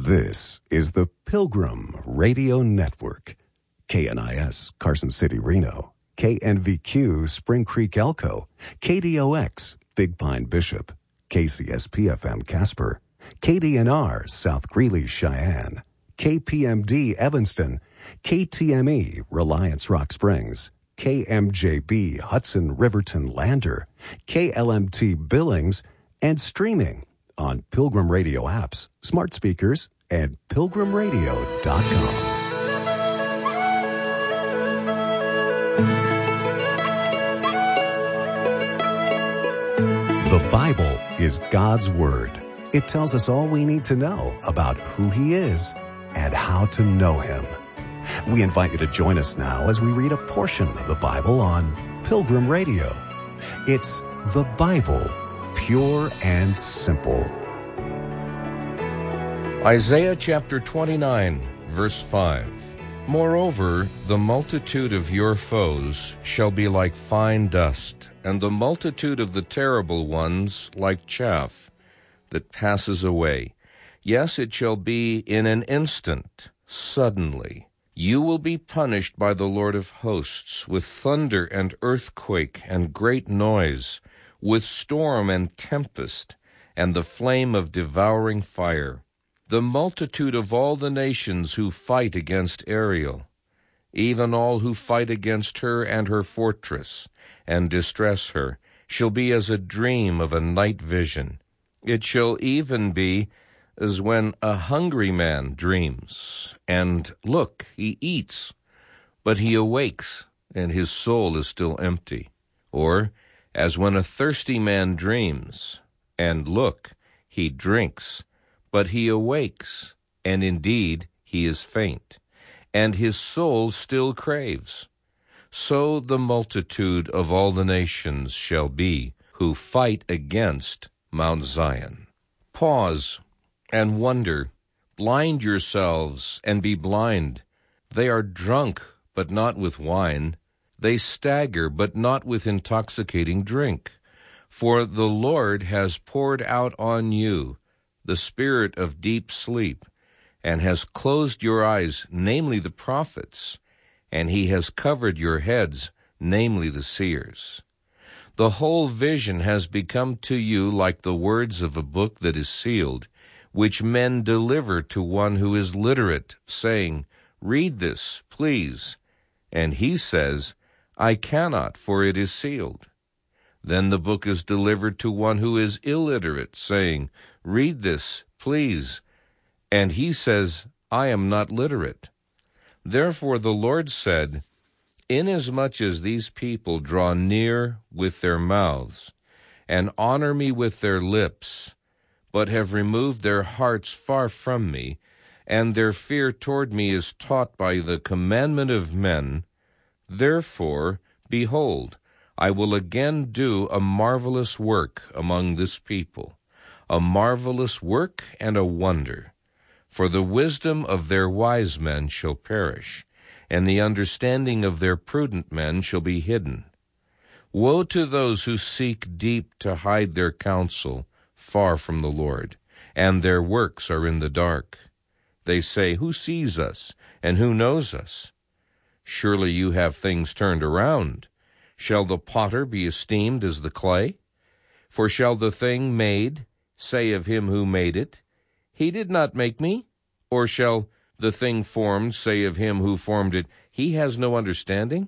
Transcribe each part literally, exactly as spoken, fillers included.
This is the Pilgrim Radio Network. K N I S, Carson City, Reno. K N V Q, Spring Creek, Elko. K D O X, Big Pine, Bishop. K C S P F M, Casper. K D N R, South Greeley, Cheyenne. K P M D, Evanston. K T M E, Reliance, Rock Springs. K M J B, Hudson, Riverton, Lander. K L M T, Billings. And streaming on Pilgrim Radio apps, smart speakers, and pilgrim radio dot com. The Bible is God's Word. It tells us all we need to know about who He is and how to know Him. We invite you to join us now as we read a portion of the Bible on Pilgrim Radio. It's the Bible, pure and simple. Isaiah chapter twenty-nine, verse five. Moreover, the multitude of your foes shall be like fine dust, and the multitude of the terrible ones like chaff that passes away. Yes, it shall be in an instant, suddenly. You will be punished by the Lord of hosts with thunder and earthquake and great noise, with storm and tempest, and the flame of devouring fire. The multitude of all the nations who fight against Ariel, even all who fight against her and her fortress, and distress her, shall be as a dream of a night vision. It shall even be as when a hungry man dreams, and, look, he eats, but he awakes, and his soul is still empty. Or, as when a thirsty man dreams, and, look, he drinks, but he awakes, and indeed he is faint, and his soul still craves. So the multitude of all the nations shall be who fight against Mount Zion. Pause and wonder. Blind yourselves and be blind. They are drunk, but not with wine. They stagger, but not with intoxicating drink. For the Lord has poured out on you the spirit of deep sleep, and has closed your eyes, namely the prophets, and he has covered your heads, namely the seers. The whole vision has become to you like the words of a book that is sealed, which men deliver to one who is literate, saying, "Read this, please." And he says, "I cannot, for it is sealed." Then the book is delivered to one who is illiterate, saying, "Read this, please." And he says, "I am not literate." Therefore the Lord said, "Inasmuch as these people draw near with their mouths, and honor me with their lips, but have removed their hearts far from me, and their fear toward me is taught by the commandment of men, therefore, behold, I will again do a marvelous work among this people, a marvelous work and a wonder. For the wisdom of their wise men shall perish, and the understanding of their prudent men shall be hidden. Woe to those who seek deep to hide their counsel far from the Lord, and their works are in the dark. They say, "Who sees us, and who knows us?" Surely you have things turned around. Shall the potter be esteemed as the clay? For shall the thing made say of him who made it, "He did not make me"? Or shall the thing formed say of him who formed it, "He has no understanding"?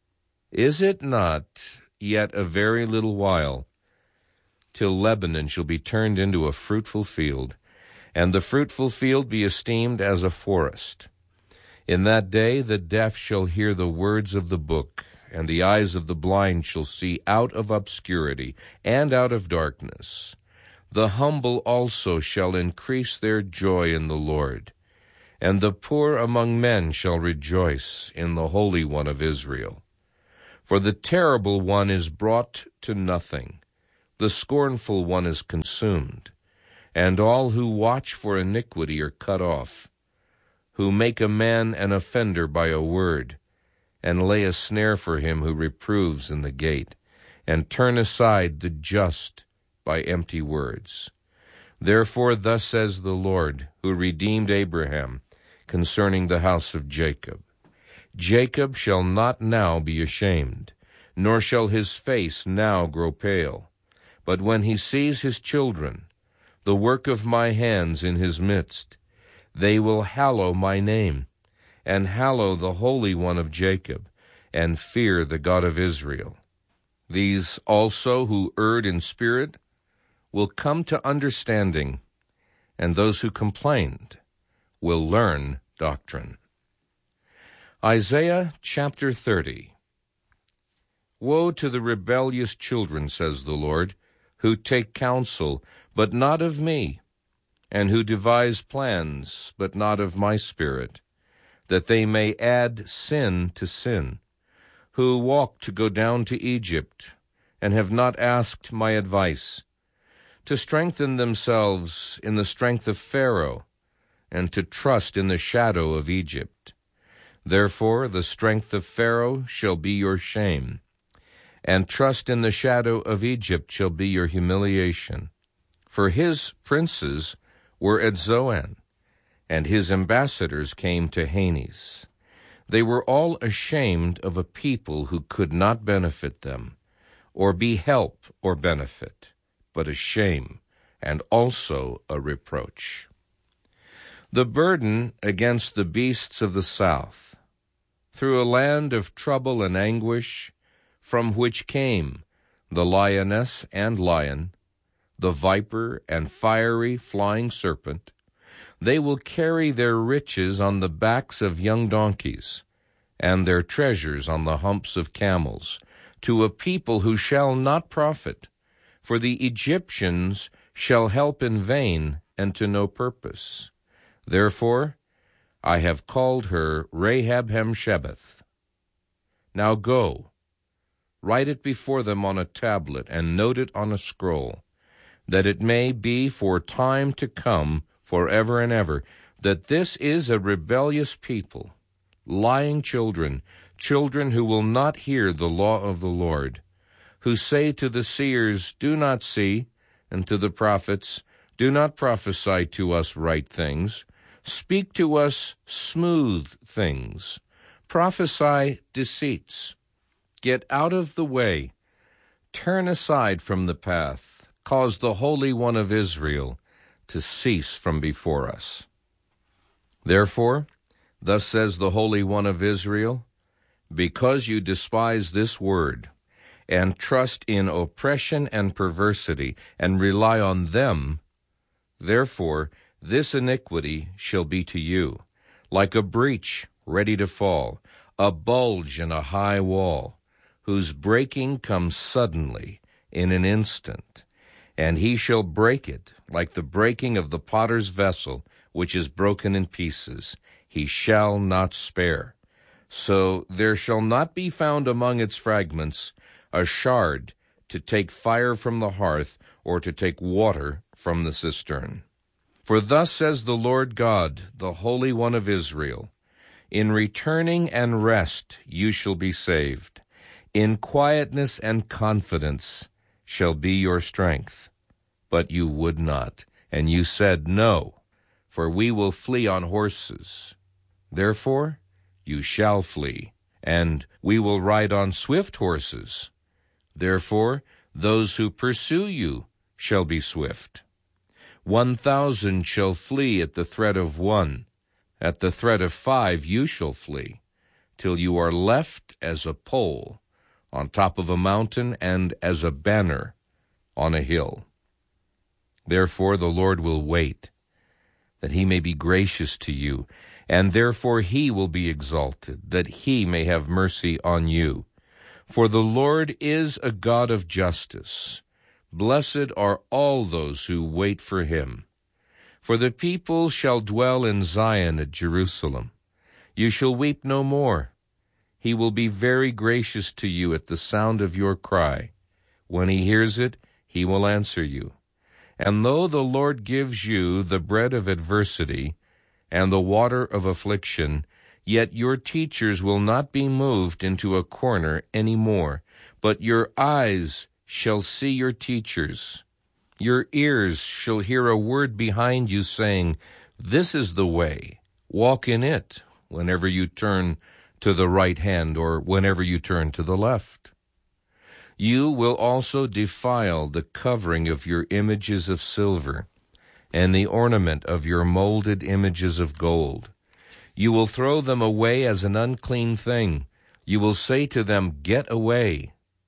Is it not yet a very little while till Lebanon shall be turned into a fruitful field, and the fruitful field be esteemed as a forest? In that day the deaf shall hear the words of the book, and the eyes of the blind shall see out of obscurity and out of darkness. The humble also shall increase their joy in the Lord, and the poor among men shall rejoice in the Holy One of Israel. For the terrible one is brought to nothing, the scornful one is consumed, and all who watch for iniquity are cut off, who make a man an offender by a word, and lay a snare for him who reproves in the gate, and turn aside the just by empty words. Therefore thus says the Lord, who redeemed Abraham, concerning the house of Jacob, Jacob shall not now be ashamed, nor shall his face now grow pale. But when he sees his children, the work of my hands in his midst, they will hallow my name, and hallow the Holy One of Jacob, and fear the God of Israel. These also who erred in spirit will come to understanding, and those who complained will learn doctrine. Isaiah chapter thirty. Woe to the rebellious children, says the Lord, who take counsel, but not of me, and who devise plans, but not of my spirit, that they may add sin to sin, who walk to go down to Egypt, and have not asked my advice, to strengthen themselves in the strength of Pharaoh, and to trust in the shadow of Egypt. Therefore the strength of Pharaoh shall be your shame, and trust in the shadow of Egypt shall be your humiliation. For his princes were at Zoan, and his ambassadors came to Hanes. They were all ashamed of a people who could not benefit them, or be help or benefit, but a shame, and also a reproach. The burden against the beasts of the south, through a land of trouble and anguish, from which came the lioness and lion, the viper and fiery flying serpent. They will carry their riches on the backs of young donkeys, and their treasures on the humps of camels, to a people who shall not profit. For the Egyptians shall help in vain and to no purpose. Therefore I have called her Rahab Hemshebeth. Now go, write it before them on a tablet, and note it on a scroll, that it may be for time to come, forever and ever, that this is a rebellious people, lying children, children who will not hear the law of the Lord, who say to the seers, do not see, and to the prophets, do not prophesy to us right things, speak to us smooth things, prophesy deceits. Get out of the way, turn aside from the path, cause the Holy One of Israel to cease from before us. Therefore, thus says the Holy One of Israel, because you despise this word, and trust in oppression and perversity, and rely on them, therefore this iniquity shall be to you, like a breach ready to fall, a bulge in a high wall, whose breaking comes suddenly in an instant. And he shall break it, like the breaking of the potter's vessel, which is broken in pieces. He shall not spare. So there shall not be found among its fragments a shard to take fire from the hearth, or to take water from the cistern. For thus says the Lord God, the Holy One of Israel, in returning and rest you shall be saved. In quietness and confidence shall be your strength. But you would not, and you said, no, for we will flee on horses. Therefore you shall flee, and we will ride on swift horses. Therefore those who pursue you shall be swift. One thousand shall flee at the threat of one. At the threat of five you shall flee, till you are left as a pole on top of a mountain, and as a banner on a hill. Therefore the Lord will wait, that he may be gracious to you, and therefore he will be exalted, that he may have mercy on you. For the Lord is a God of justice. Blessed are all those who wait for him. For the people shall dwell in Zion at Jerusalem. You shall weep no more. He will be very gracious to you at the sound of your cry. When he hears it, he will answer you. And though the Lord gives you the bread of adversity and the water of affliction, yet your teachers will not be moved into a corner any more, but your eyes shall see your teachers. Your ears shall hear a word behind you saying, "This is the way, walk in it," whenever you turn to the right hand or whenever you turn to the left. You will also defile the covering of your images of silver, and the ornament of your molded images of gold. You will throw them away as an unclean thing. You will say to them, "Get away."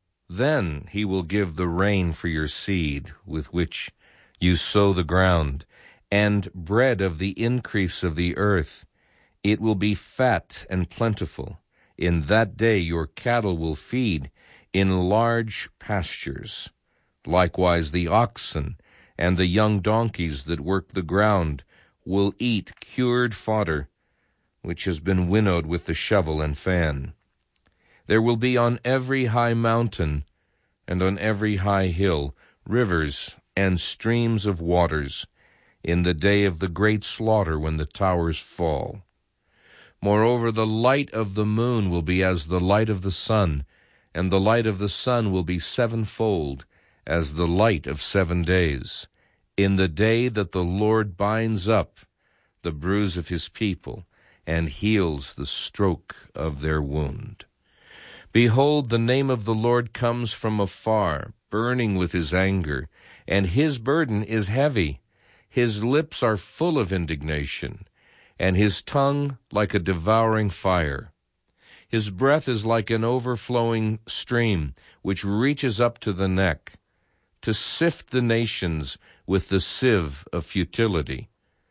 Then he will give the rain for your seed, with which you sow the ground, and bread of the increase of the earth. It will be fat and plentiful. In that day your cattle will feed in large pastures. Likewise the oxen and the young donkeys that work the ground will eat cured fodder, which has been winnowed with the shovel and fan. There will be on every high mountain and on every high hill rivers and streams of waters in the day of the great slaughter when the towers fall. Moreover, the light of the moon will be as the light of the sun, and the light of the sun will be sevenfold as the light of seven days, in the day that the Lord binds up the bruise of his people and heals the stroke of their wound. Behold, the name of the Lord comes from afar, burning with his anger, and his burden is heavy. His lips are full of indignation, and his tongue like a devouring fire. His breath is like an overflowing stream, which reaches up to the neck, to sift the nations with the sieve of futility.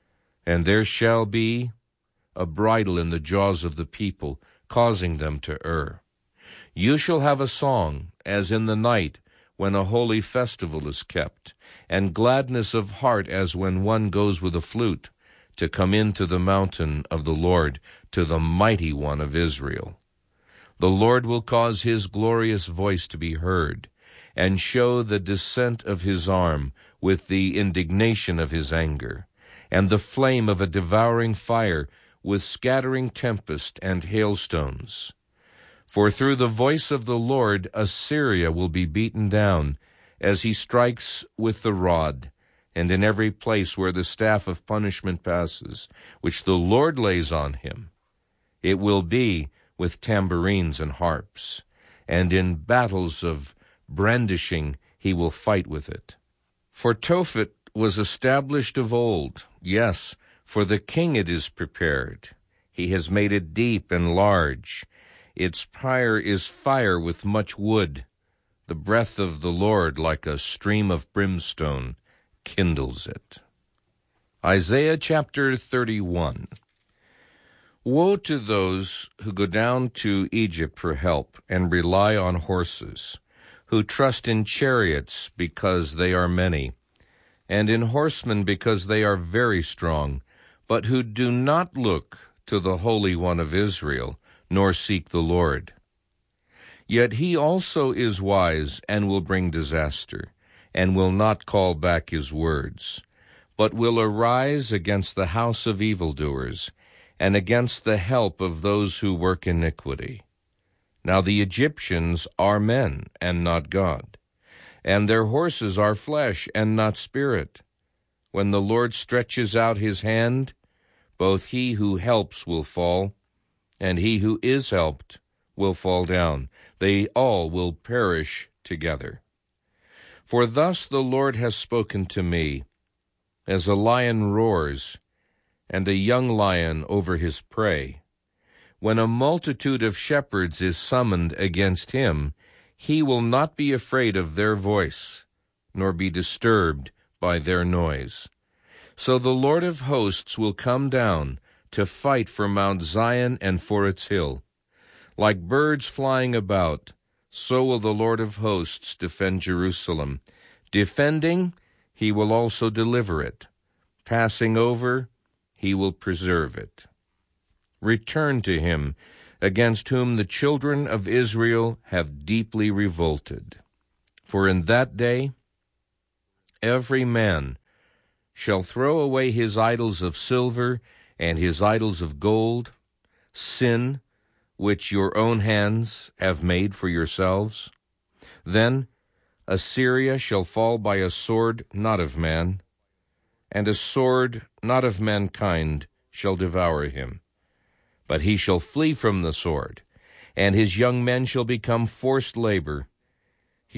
And there shall be a bridle in the jaws of the people, causing them to err. You shall have a song, as in the night, when a holy festival is kept, and gladness of heart as when one goes with a flute, to come into the mountain of the Lord, to the mighty one of Israel. The Lord will cause his glorious voice to be heard, and show the descent of his arm with the indignation of his anger, and the flame of a devouring fire with scattering tempest and hailstones. For through the voice of the Lord Assyria will be beaten down, as he strikes with the rod, and in every place where the staff of punishment passes, which the Lord lays on him, it will be with tambourines and harps, and in battles of brandishing he will fight with it. For Tophet was established of old, yes, for the king it is prepared. He has made it deep and large. Its pyre is fire with much wood. The breath of the Lord, like a stream of brimstone, kindles it. Isaiah chapter thirty-one. Woe to those who go down to Egypt for help and rely on horses, who trust in chariots because they are many, and in horsemen because they are very strong, but who do not look to the Holy One of Israel, nor seek the Lord. Yet he also is wise and will bring disaster, and will not call back his words, but will arise against the house of evildoers, and against the help of those who work iniquity. Now the Egyptians are men, and not God, and their horses are flesh, and not spirit. When the Lord stretches out his hand, both he who helps will fall, and he who is helped will fall down. They all will perish together. For thus the Lord has spoken to me, as a lion roars, and a young lion over his prey. When a multitude of shepherds is summoned against him, he will not be afraid of their voice, nor be disturbed by their noise. So the Lord of hosts will come down to fight for Mount Zion and for its hill. Like birds flying about, so will the Lord of hosts defend Jerusalem. Defending, he will also deliver it. Passing over, he will preserve it. Return to him, against whom the children of Israel have deeply revolted. For in that day every man shall throw away his idols of silver and his idols of gold, sin, which your own hands have made for yourselves. Then Assyria shall fall by a sword not of man, and a sword not of mankind shall devour him. But he shall flee from the sword, and his young men shall become forced labor.